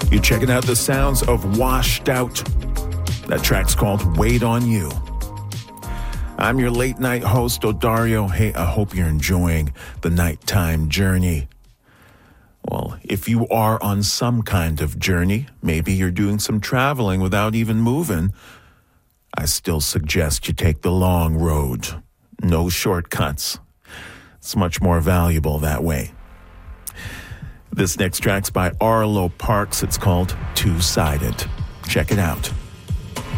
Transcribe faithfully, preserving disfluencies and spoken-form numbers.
You're checking out the sounds of Washed Out. That track's called Wait on You. I'm your late night host, Odario. Hey, I hope you're enjoying the nighttime journey. Well, if you are on some kind of journey, maybe you're doing some traveling without even moving, I still suggest you take the long road. No shortcuts. It's much more valuable that way. This next track's by Arlo Parks. It's called Two-Sided. Check it out.